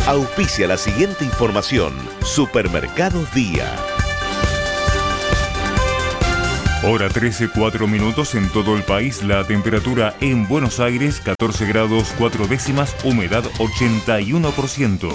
Auspicia la siguiente información. Supermercados Día. Hora 13, 4 minutos en todo el país. La temperatura en Buenos Aires, 14 grados 4 décimas, humedad 81%.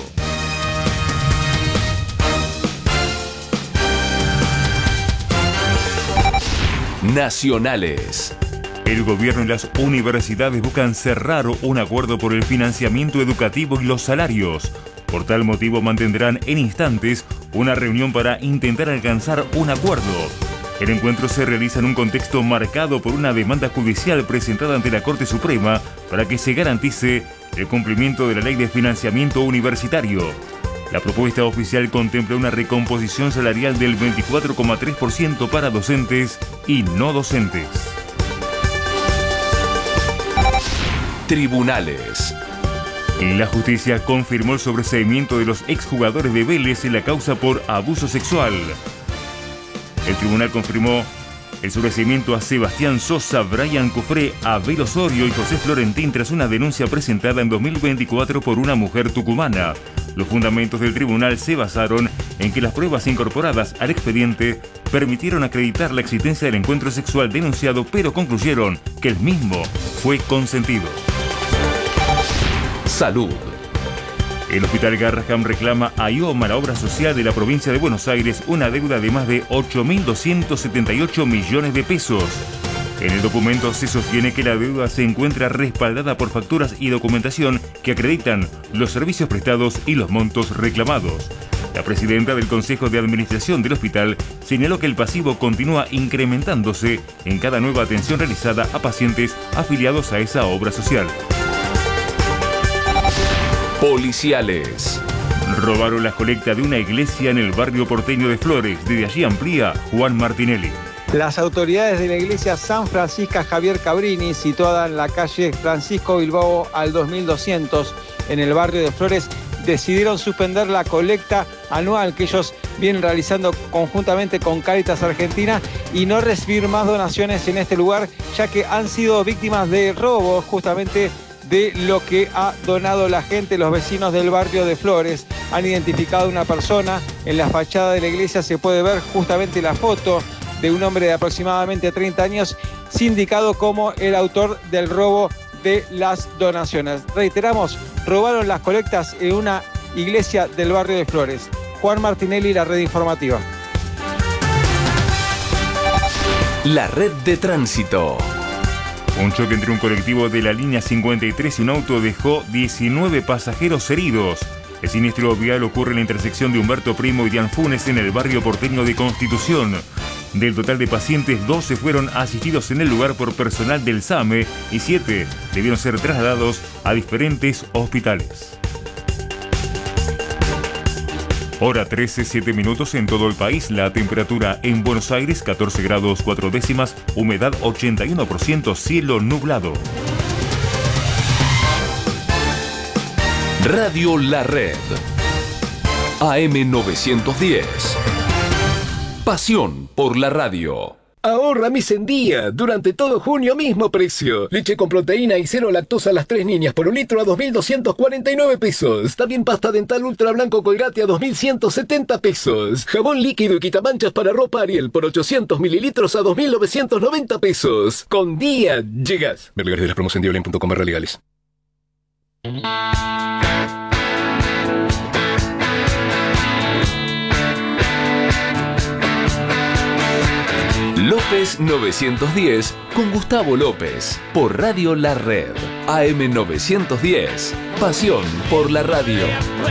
Nacionales. El gobierno y las universidades buscan cerrar un acuerdo por el financiamiento educativo y los salarios. Por tal motivo mantendrán en instantes una reunión para intentar alcanzar un acuerdo. El encuentro se realiza en un contexto marcado por una demanda judicial presentada ante la Corte Suprema para que se garantice el cumplimiento de la Ley de Financiamiento Universitario. La propuesta oficial contempla una recomposición salarial del 24,3% para docentes y no docentes. Tribunales. La justicia confirmó el sobreseimiento de los exjugadores de Vélez en la causa por abuso sexual. El tribunal confirmó el sobreseimiento a Sebastián Sosa, Brian Cufré, Abel Osorio y José Florentín tras una denuncia presentada en 2024 por una mujer tucumana. Los fundamentos del tribunal se basaron en que las pruebas incorporadas al expediente permitieron acreditar la existencia del encuentro sexual denunciado, pero concluyeron que el mismo fue consentido. Salud. El Hospital Garrahan reclama a IOMA, la obra social de la provincia de Buenos Aires, una deuda de más de 8.278 millones de pesos. En el documento se sostiene que la deuda se encuentra respaldada por facturas y documentación que acreditan los servicios prestados y los montos reclamados. La presidenta del Consejo de Administración del hospital señaló que el pasivo continúa incrementándose en cada nueva atención realizada a pacientes afiliados a esa obra social. Policiales. Robaron la colecta de una iglesia en el barrio porteño de Flores. Desde allí amplía Juan Martinelli. Las autoridades de la iglesia San Francisco Javier Cabrini, situada en la calle Francisco Bilbao al 2200, en el barrio de Flores, decidieron suspender la colecta anual que ellos vienen realizando conjuntamente con Cáritas Argentina y no recibir más donaciones en este lugar, ya que han sido víctimas de robos justamente de lo que ha donado la gente. Los vecinos del barrio de Flores han identificado a una persona. En la fachada de la iglesia se puede ver justamente la foto de un hombre de aproximadamente 30 años, sindicado como el autor del robo de las donaciones. Reiteramos, robaron las colectas en una iglesia del barrio de Flores. Juan Martinelli, la red informativa. La red de tránsito. Un choque entre un colectivo de la línea 53 y un auto dejó 19 pasajeros heridos. El siniestro vial ocurre en la intersección de Humberto Primo y Dian Funes en el barrio porteño de Constitución. Del total de pacientes, 12 fueron asistidos en el lugar por personal del SAME y 7 debieron ser trasladados a diferentes hospitales. Hora 13, 7 minutos en todo el país. La temperatura en Buenos Aires, 14 grados 4 décimas, humedad 81%, cielo nublado. Radio La Red. AM 910. Pasión por la radio. Ahorra mes en día. Durante todo junio, mismo precio. Leche con proteína y cero lactosa las 3 niñas por un litro a 2.249 pesos. También pasta dental ultra blanco Colgate a 2.170 pesos. Jabón líquido y quitamanchas para ropa Ariel por 800 mililitros a 2.990 pesos. Con día llegas. Ver lugares de las promos en diolen.com legales. López 910 con Gustavo López por Radio La Red. AM 910. Pasión por la radio.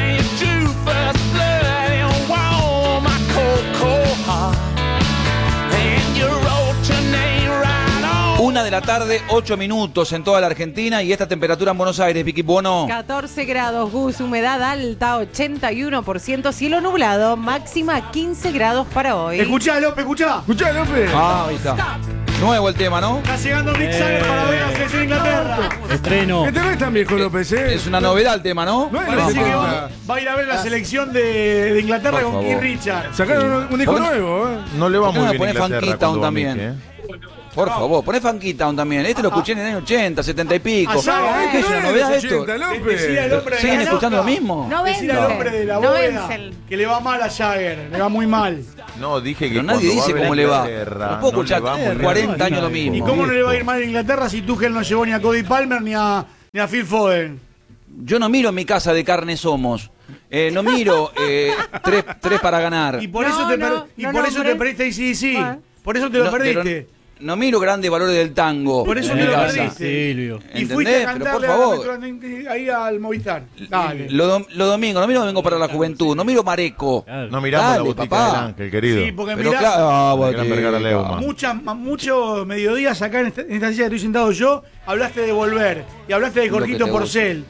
1 de la tarde, 8 minutos en toda la Argentina. Y esta temperatura en Buenos Aires, Vicky Bono. 14 grados, Gus, humedad alta, 81%, cielo nublado, máxima 15 grados para hoy. Escuchá, López, escuchá. Escuchá, López. Ah, ahí está. Nuevo el tema, ¿no? Está llegando Rick Sager para ver la selección de Inglaterra. Estreno. Este no es tan viejo, López, ¿eh? Es una novedad el tema, ¿no? Parece que va a ir a ver la selección de Inglaterra con Keith Richards. Sacaron un disco nuevo, ¿eh? No le va muy bien poner Inglaterra Funky Town cuando va también. Mickey, ¿eh? Por favor, poné Funky Town también. Este lo escuché en el año 80, 70 y pico. Allá, ¿Es una novedad esto? Decía el hombre de ¿Siguen la escuchando lo boca. mismo? No Decía el hombre de la no bóveda vencen. que le va mal a Jagger, le va muy mal. No, dije que Pero nadie cuando dice va a cómo le va. Inglaterra, No puedo escuchar le va muy bien. 40 años lo mismo. ¿Y cómo no le va a ir mal a Inglaterra si Tuchel no llevó ni a Cody Palmer ni a Phil Foden? Yo no miro mi casa de carne somos. No miro tres para ganar. Y por eso nombres. te perdiste AC/DC. Ah. Por eso te lo No, pero perdiste. no miro grandes valores del tango. Por eso en te mi lo casa. perdiste. Silvio. Y ¿Entendés? fuiste a Pero por cantarle favor. ahí al Movistar. Dale. Los domingos, no miro Domingo para la Juventud, no miro Mareco. No miramos la Dale, botica papá. del Ángel, querido. Sí, porque Pero mirá, claro, La Gran Vergara Leumann. muchos mediodías acá en esta silla que estoy sentado yo, hablaste de Volver y hablaste de Lo que Jorgito te Porcel.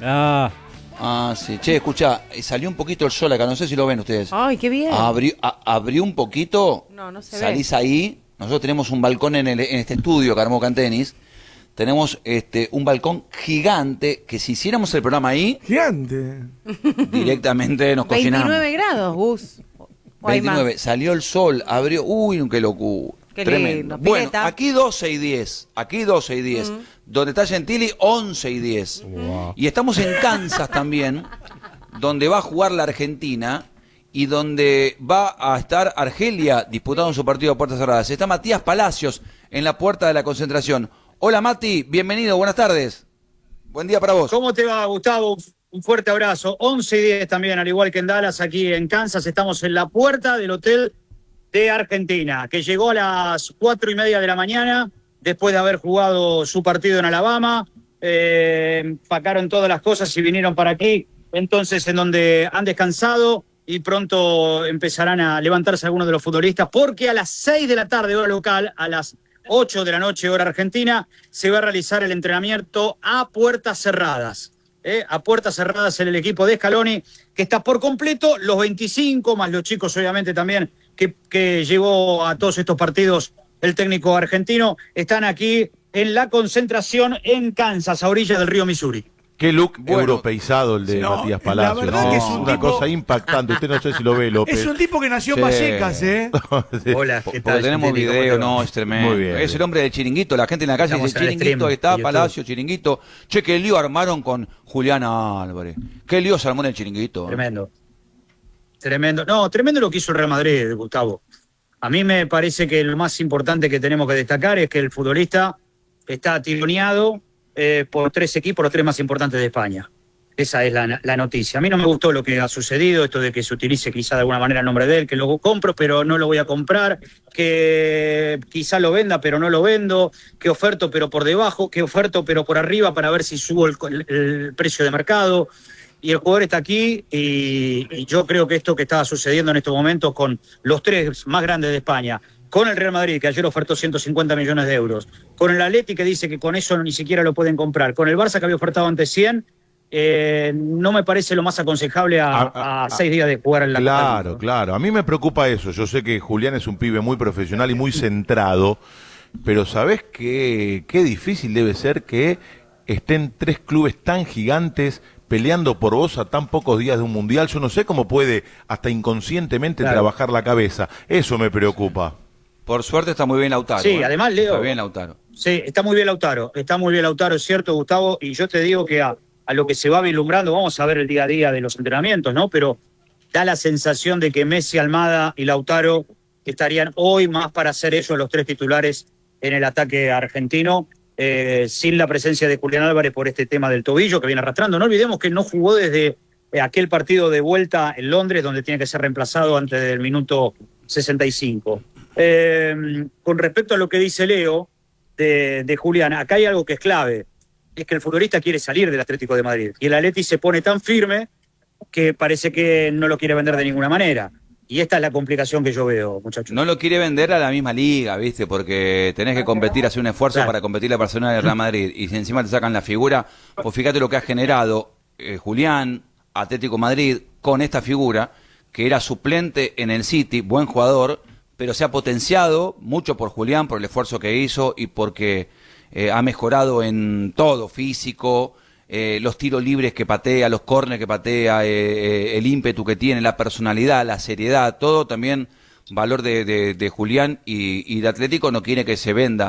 Ah, sí. Che, escuchá, salió un poquito el sol acá, no sé si lo ven ustedes. Ay, qué bien. Abrió un poquito. No se ve. Salís ahí. Nosotros tenemos un balcón en este estudio que armó Cantenis. Tenemos un balcón gigante que si hiciéramos el programa ahí, Gigante. directamente nos cocinamos. 29 grados, Gus. ¿O hay más? 29. Salió el sol, abrió. Uy, qué locura. Qué Tremendo. lindo. Bueno, Pileta. aquí 12 y 10. Aquí 12 y 10. Donde está Gentili, 11 y 10. Y estamos en Kansas también, donde va a jugar la Argentina y donde va a estar Argelia disputando su partido a puertas cerradas. Está Matías Palacios en la puerta de la concentración. Hola Mati, bienvenido, buenas tardes. Buen día para vos. ¿Cómo te va, Gustavo? Un fuerte abrazo. 11 y 10 también, al igual que en Dallas, aquí en Kansas. Estamos en la puerta del hotel de Argentina, que llegó a las 4:30 de la mañana, después de haber jugado su partido en Alabama. Pacaron todas las cosas y vinieron para aquí. Entonces, en donde han descansado y pronto empezarán a levantarse algunos de los futbolistas, porque a las 6 de la tarde, hora local, a las 8 de la noche, hora argentina, se va a realizar el entrenamiento a puertas cerradas. A puertas cerradas en el equipo de Scaloni, que está por completo, los 25, más los chicos obviamente también, que llevó a todos estos partidos el técnico argentino, están aquí en la concentración en Kansas, a orillas del río Missouri. Qué look europeizado el de Matías Palacios. La verdad que es un una tipo... cosa impactante. Usted no sé si lo ve, López. Es un tipo que nació en Vallecas, ¿eh? Hola, ¿qué Porque tal? tenemos video, no, es tremendo. Muy bien. Es el hombre del chiringuito, la gente en la calle Estamos dice en el chiringuito, stream ahí está, de Palacio, chiringuito. Che, qué lío armaron con Julián Álvarez. Qué lío se armó en el chiringuito. Tremendo. Tremendo. No, tremendo lo que hizo el Real Madrid, Gustavo. A mí me parece que lo más importante que tenemos que destacar es que el futbolista está tironeado por 3 equipos, los 3 más importantes de España. Esa es la noticia. A mí no me gustó lo que ha sucedido, esto de que se utilice quizá de alguna manera el nombre de él, que lo compro pero no lo voy a comprar, que quizá lo venda pero no lo vendo, que oferto pero por debajo, que oferto pero por arriba para ver si subo el precio de mercado. Y el jugador está aquí y yo creo que esto que está sucediendo en estos momentos con los 3 más grandes de España, con el Real Madrid, que ayer ofertó 150 millones de euros, con el Atleti, que dice que con eso ni siquiera lo pueden comprar, con el Barça, que había ofertado antes 100, no me parece lo más aconsejable a 6 días de jugar en la Copa del Mundo. Claro. A mí me preocupa eso. Yo sé que Julián es un pibe muy profesional y muy centrado, pero ¿sabés qué difícil debe ser que estén 3 clubes tan gigantes peleando por vos a tan pocos días de un mundial? Yo no sé cómo puede hasta inconscientemente trabajar la cabeza. Eso me preocupa. Por suerte está muy bien Lautaro. Sí, además, Leo. Está bien Lautaro. Sí, está muy bien Lautaro, es cierto, Gustavo, y yo te digo que a lo que se va vislumbrando, vamos a ver el día a día de los entrenamientos, ¿no? Pero da la sensación de que Messi, Almada y Lautaro estarían hoy más para ser ellos los 3 titulares en el ataque argentino, sin la presencia de Julián Álvarez por este tema del tobillo que viene arrastrando. No olvidemos que no jugó desde aquel partido de vuelta en Londres, donde tiene que ser reemplazado antes del minuto 65. Con respecto a lo que dice Leo de Julián, acá hay algo que es clave, es que el futbolista quiere salir del Atlético de Madrid y el Atleti se pone tan firme que parece que no lo quiere vender de ninguna manera. Y esta es la complicación que yo veo, muchachos. No lo quiere vender a la misma liga, ¿viste? Porque tenés que competir, hacer un esfuerzo para competir la Barcelona y el Real Madrid. Y si encima te sacan la figura, pues fíjate lo que ha generado Julián, Atlético Madrid, con esta figura, que era suplente en el City, buen jugador, pero se ha potenciado mucho por Julián, por el esfuerzo que hizo y porque ha mejorado en todo, físico, los tiros libres que patea, los córneres que patea, el ímpetu que tiene, la personalidad, la seriedad, todo también valor de Julián y de Atlético no quiere que se venda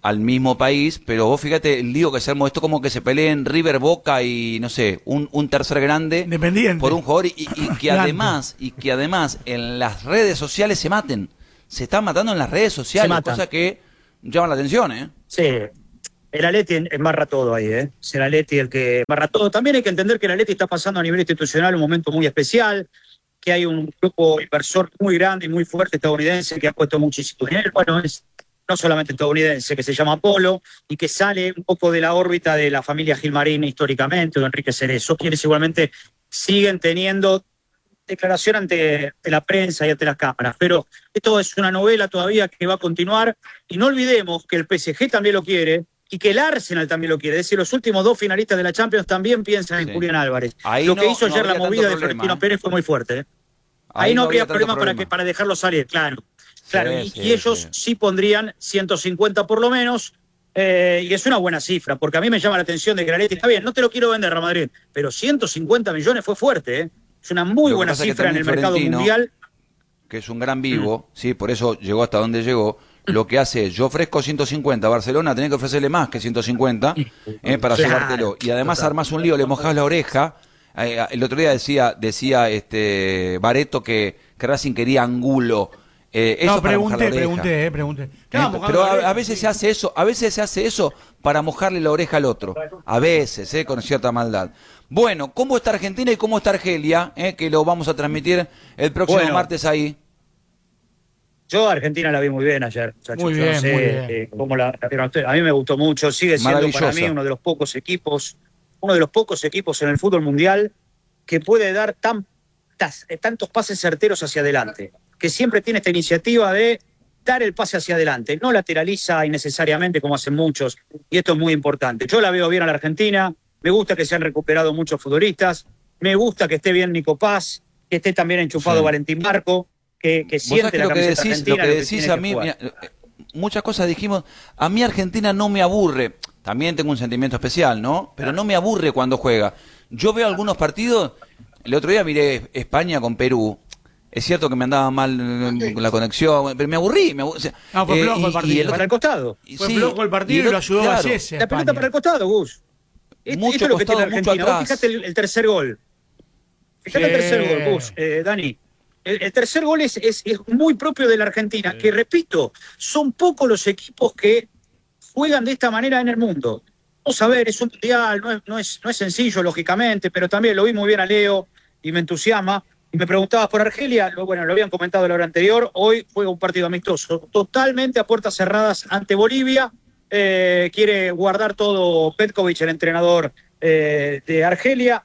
al mismo país, pero vos fíjate el lío que se armó, esto como que se peleen River, Boca y no sé, un tercer grande Independiente. por un jugador y que además en las redes sociales se maten. Se están matando en las redes sociales, cosa que llama la atención, ¿eh? Sí, el Atleti embarra todo ahí, ¿eh? Es el Atleti el que embarra todo. También hay que entender que el Atleti está pasando a nivel institucional un momento muy especial, que hay un grupo inversor muy grande y muy fuerte estadounidense que ha puesto muchísimo dinero. Bueno, es no solamente estadounidense, que se llama Apolo y que sale un poco de la órbita de la familia Gilmarín históricamente, o de Enrique Cerezo, quienes igualmente siguen teniendo declaración ante la prensa y ante las cámaras. Pero esto es una novela todavía que va a continuar, y no olvidemos que el PSG también lo quiere y que el Arsenal también lo quiere. Es decir, los últimos 2 finalistas de la Champions también piensan en Julián Álvarez. Ahí lo que hizo no ayer la habría movida tanto de Florentino problema, Pérez fue muy fuerte, ¿eh? Ahí no habría problema problema. para dejarlo salir, claro. Claro, Sí, y ellos sí pondrían 150 por lo menos, y es una buena cifra, porque a mí me llama la atención de que el Atleti está bien, no te lo quiero vender, Real Madrid, pero 150 millones fue fuerte, ¿eh? Es una muy Lo que buena pasa es que cifra en el también mercado Florentino, mundial. que es un gran vivo, sí, por eso llegó hasta donde llegó. Lo que hace es, yo ofrezco 150, Barcelona tenés que ofrecerle más que 150 para Claro, llevártelo. Y además total. armás un lío, le mojás la oreja. El otro día decía Bareto que Racing quería Angulo. Eso No, para mojar la oreja. pregunté. Pero a veces se hace eso para mojarle la oreja al otro. A veces, con cierta maldad. Bueno, ¿cómo está Argentina y cómo está Argelia? Que lo vamos a transmitir el próximo martes ahí. Yo a Argentina la vi muy bien ayer, muchachos. Muy Yo bien, no sé muy bien. cómo la vieron ustedes. A mí me gustó mucho, sigue siendo para Maravillosa. mí uno de los pocos equipos en el fútbol mundial que puede dar tantos pases certeros hacia adelante, que siempre tiene esta iniciativa de dar el pase hacia adelante, no lateraliza innecesariamente como hacen muchos, y esto es muy importante. Yo la veo bien a la Argentina, me gusta que se han recuperado muchos futbolistas, me gusta que esté bien Nico Paz, que esté también enchufado Valentín Marco, que Vos siente sabés que la lo que camiseta decís, argentina, lo que decís tiene a que mí, jugar. mira, muchas cosas dijimos, a mí Argentina no me aburre, también tengo un sentimiento especial, ¿no? Pero no me aburre cuando juega. Yo veo algunos partidos, el otro día miré España con Perú, es cierto que me andaba mal la conexión, pero me aburrí. O sea, fue flojo el partido. Para el costado. Fue flojo el partido y lo ayudó a Cese. La pelota para el costado, Gus. Mucho esto es lo que tiene costado, mucho Argentina. Vos atrás. fíjate el tercer gol. Fíjate el tercer gol, Gus, Dani. El tercer gol es muy propio de la Argentina, que repito, son pocos los equipos que juegan de esta manera en el mundo. Vamos a ver, es un mundial, no es sencillo, lógicamente, pero también lo vi muy bien a Leo y me entusiasma. Y me preguntabas por Argelia, bueno, lo habían comentado la hora anterior, hoy juega un partido amistoso, totalmente a puertas cerradas ante Bolivia. Quiere guardar todo Petkovic, el entrenador de Argelia.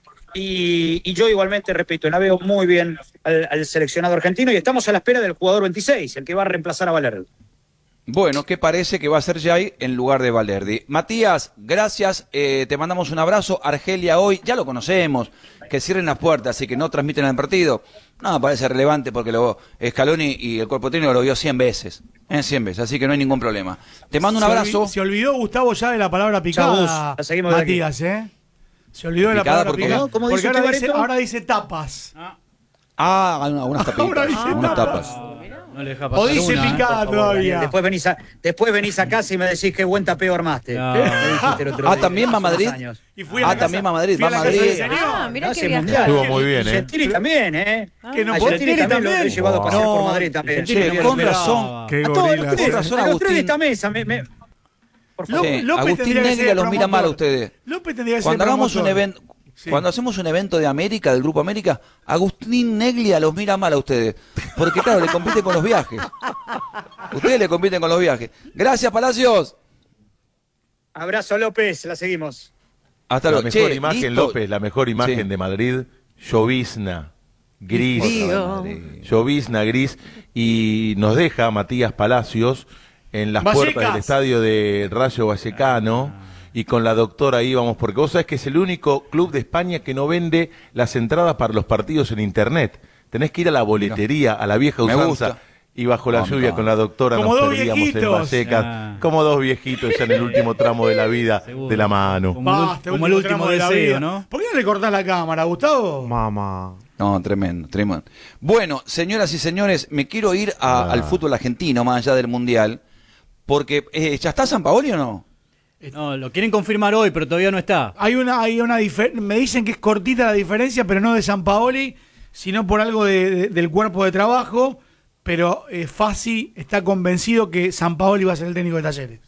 Y yo igualmente, repito, la veo muy bien al seleccionado argentino y estamos a la espera del jugador 26, el que va a reemplazar a Valerde. Bueno, ¿qué parece que va a ser Jay en lugar de Valerde? Matías, gracias, te mandamos un abrazo. Argelia hoy, ya lo conocemos, que cierren las puertas y que no transmiten el partido. No, me parece relevante porque Scaloni y el cuerpo técnico lo vio 100 veces, 100 veces, así que no hay ningún problema. Te mando un abrazo. Se olvidó Gustavo ya de la palabra picada, la seguimos de Matías, Se olvidó de la ¿Picada palabra por qué? picada. ¿Cómo Porque dice ahora dice tapas. Algunas tapitas, algunas tapas. No le deja O pasar dice una, picada Por favor, todavía. Daniel. Después venís a casa y me decís qué buen tapeo armaste. No. Me dijiste el otro día, ¿También va a hace unos Madrid? años. Y fui a la casa- también va a Madrid, fui a va a la casa Madrid. del señor. Mira No, qué ese viaje. mundial. Estuvo muy bien, Gentili también, Que no A puede Gentili Gentili también lo he también. llevado a pasear No, por Madrid también. Che, con razón. Qué A todos gorila. los tres, Con razón, a los tres de Agustín. esta mesa. Por favor. Sí, López Agustín tendría que Neglia ser los mira mal a promotor. ustedes. López tendría que ser Cuando hagamos un promotor. evento, cuando hacemos un evento de América, del Grupo América, Agustín Neglia los mira mal a ustedes. Porque claro, le compite con los viajes. Ustedes le compiten con los viajes. Gracias, Palacios. Abrazo, López. La seguimos. Hasta La luego. mejor Che, imagen, listo. López, la mejor imagen Sí. de Madrid, llovizna, gris. Frío. Llovizna, gris. Y nos deja Matías Palacios en las Vallecas. puertas del estadio de Rayo Vallecano. Y con la doctora íbamos, porque vos sabés que es el único club de España que no vende las entradas para los partidos en internet. Tenés que ir a la boletería, a la vieja Me usanza. gusta. Y bajo la No, lluvia no. con la doctora Como nos dos perdíamos en viejitos. Vallecas, Ah. como dos viejitos en el último tramo de la vida Seguro. de la mano. Basta, Como el último tramo de la deseo, vida. ¿no? ¿Por qué no le cortás la cámara, Gustavo? Mamá. No, tremendo, tremendo. Bueno, señoras y señores, me quiero ir al fútbol argentino, más allá del Mundial, Porque, ¿ya está Sampaoli o no? No, lo quieren confirmar hoy, pero todavía no está. Hay una diferencia. Me dicen que es cortita la diferencia, pero no de Sampaoli, sino por algo del cuerpo de trabajo. Pero Fassi está convencido que Sampaoli va a ser el técnico de Talleres.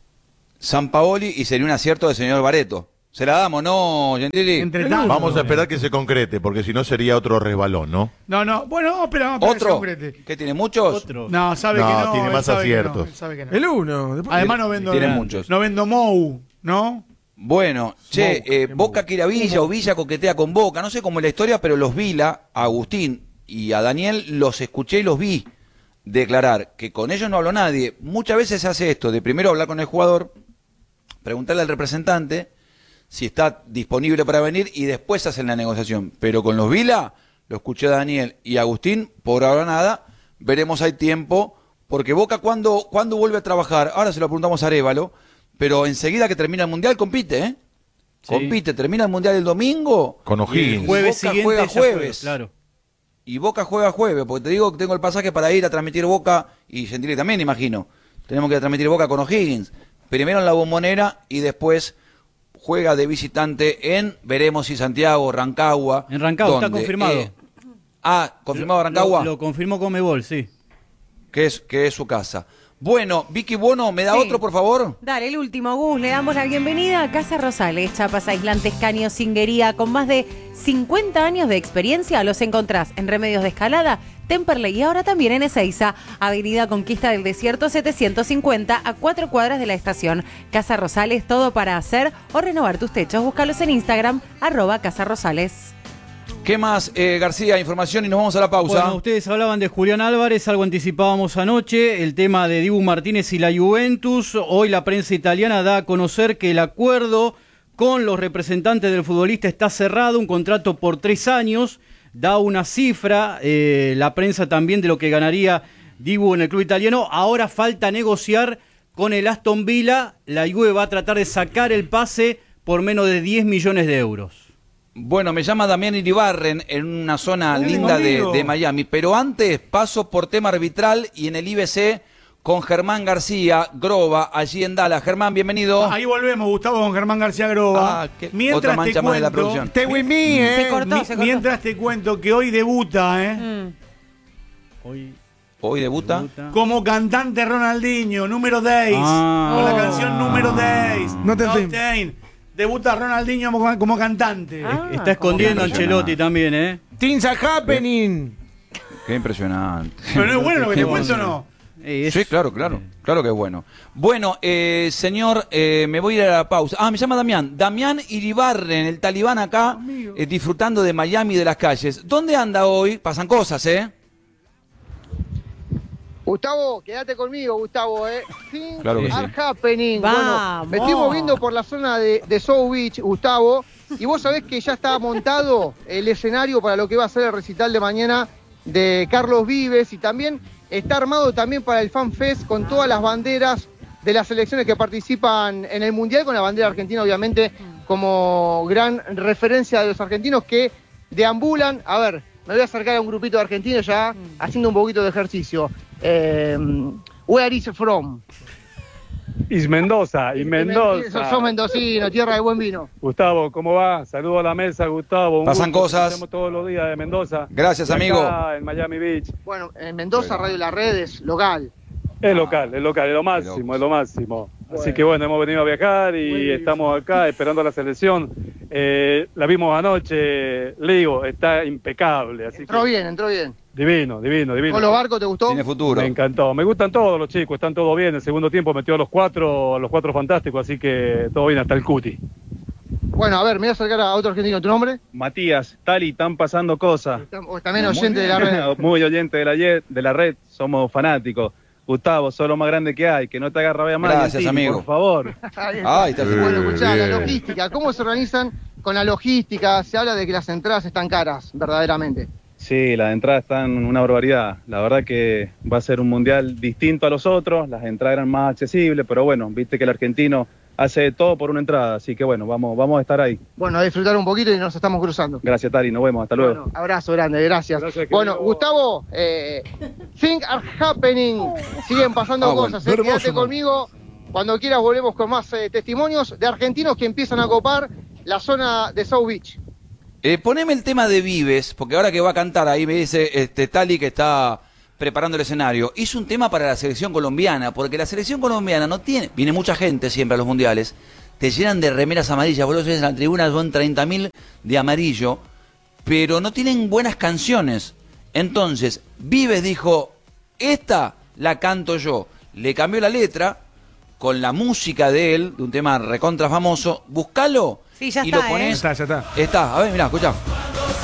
Sampaoli, y sería un acierto del señor Barreto. Se la damos, ¿no, Gentili? Vamos a esperar que se concrete, porque si no sería otro resbalón, ¿no? No, bueno, esperamos que se ¿Otro? concrete. ¿Qué tiene muchos? No, sabe que no. Tiene más aciertos. Él sabe que no. El uno. Además no vendo, Tiene muchos. No vendo Mou, ¿no? Bueno, Boca quiere a Villa o Villa coquetea con Boca. No sé cómo es la historia, pero los Vila, a Agustín y a Daniel, los escuché y los vi declarar que con ellos no habló nadie. Muchas veces se hace esto, de primero hablar con el jugador, preguntarle al representante si está disponible para venir y después hacen la negociación. Pero con los Vila, lo escuché a Daniel y a Agustín, por ahora nada, veremos hay tiempo, porque Boca ¿cuándo vuelve a trabajar? Ahora se lo preguntamos a Arévalo, pero enseguida que termina el Mundial compite, ¿eh? Sí. Compite, termina el Mundial el domingo. Con O'Higgins. El jueves Boca siguiente juega jueves. jueves. Claro. Y Boca juega jueves, porque te digo que tengo el pasaje para ir a transmitir Boca, y Gentili también, imagino. Tenemos que ir a transmitir Boca con O'Higgins. Primero en la Bombonera y después juega de visitante en, veremos si Santiago, Rancagua. En Rancagua, está confirmado. ¿Confirmado Rancagua? Lo confirmó Conmebol, sí. Que es su casa. Bueno, Vicky Bono, ¿me da otro, por favor? Dale, el último, Gus. Le damos la bienvenida a Casa Rosales, chapas aislantes, caños, cinguería, con más de 50 años de experiencia. Los encontrás en Remedios de Escalada, Temperley y ahora también en Ezeiza, Avenida Conquista del Desierto 750, a 4 cuadras de la estación. Casa Rosales, todo para hacer o renovar tus techos. Búscalos en Instagram, @casarosales. ¿Qué más, García? Información y nos vamos a la pausa. Bueno, ustedes hablaban de Julián Álvarez, algo anticipábamos anoche, el tema de Dibu Martínez y la Juventus. Hoy la prensa italiana da a conocer que el acuerdo con los representantes del futbolista está cerrado, un contrato por 3 años, da una cifra, la prensa también de lo que ganaría Dibu en el club italiano. Ahora falta negociar con el Aston Villa, la Juve va a tratar de sacar el pase por menos de 10 millones de euros. Bueno, me llama Damián Iribarren en una zona linda de Miami, pero antes paso por tema arbitral y en el IBC con Germán García Groba, allí en Dallas. Germán, bienvenido. Ahí volvemos, Gustavo, con Germán García Groba. Otra mancha más de la producción. Stay with me, Se cortó. Mientras te cuento que hoy debuta, Hoy debuta como cantante Ronaldinho, número 10, con la canción número 10. No te entiendo. Debuta Ronaldinho como cantante. Está escondiendo a Ancelotti también, ¿eh? Things are happening. Qué impresionante. Pero no es bueno lo que te cuento, ¿no? Sí, claro que es bueno. Bueno, señor, me voy a ir a la pausa. Me llama Damián Iribarren, el talibán acá, disfrutando de Miami y de las calles. ¿Dónde anda hoy? Pasan cosas, Gustavo, quédate conmigo, Gustavo, Claro que sí. Are happening. Bueno, me estoy moviendo por la zona de South Beach, Gustavo, y vos sabés que ya está montado el escenario para lo que va a ser el recital de mañana de Carlos Vives, y también está armado también para el Fan Fest con todas las banderas de las selecciones que participan en el Mundial, con la bandera argentina obviamente como gran referencia de los argentinos que deambulan. A ver, me voy a acercar a un grupito de argentinos ya haciendo un poquito de ejercicio. Where is from? Is Mendoza, y Mendoza. Sos mendocino, tierra de buen vino. Gustavo, ¿cómo va? Saludo a la mesa, Gustavo. Pasan cosas. Hacemos todos los días de Mendoza. Gracias, amigo. Acá en Miami Beach. Bueno, en Mendoza, Radio La Red es local. Es local, es lo máximo, es lo máximo. Bueno. Así que bueno, hemos venido a viajar y estamos acá esperando a la selección. La vimos anoche, le digo, está impecable. Así entró bien. Divino. ¿Con los barcos te gustó? Tiene futuro. Me encantó. Me gustan todos los chicos, están todos bien. El segundo tiempo metió a los cuatro fantásticos, así que todo bien hasta el cuti. Bueno, a ver, me voy a acercar a otro argentino. ¿Tu nombre? Matías, Tali, están pasando cosas. También oyente de la red. Muy oyente de la red, somos fanáticos. Gustavo, sos lo más grande que hay, que no te haga rabia más. Gracias, amigo. Por favor. Bueno, escuchá, la logística. ¿Cómo se organizan con la logística? Se habla de que las entradas están caras, verdaderamente. Sí, las entradas están una barbaridad. La verdad que va a ser un mundial distinto a los otros. Las entradas eran más accesibles, pero bueno, viste que el argentino hace todo por una entrada, así que bueno, vamos a estar ahí. Bueno, a disfrutar un poquito y nos estamos cruzando. Gracias, Tari, nos vemos, hasta luego. Bueno, abrazo grande, gracias. Bueno, Gustavo, things are happening, siguen pasando cosas, quédate conmigo, cuando quieras volvemos con más testimonios de argentinos que empiezan a copar la zona de South Beach. Poneme el tema de Vives, porque ahora que va a cantar, ahí me dice Tali que está preparando el escenario. Hizo un tema para la selección colombiana, porque la selección colombiana no tiene... Viene mucha gente siempre a los mundiales, te llenan de remeras amarillas, vos lo ves en la tribuna, son 30.000 de amarillo, pero no tienen buenas canciones. Entonces, Vives dijo, esta la canto yo. Le cambió la letra con la música de él, de un tema recontra famoso. Búscalo. Sí, ya y está, lo pones. Ya está. Está, a ver, mirá, escuchá.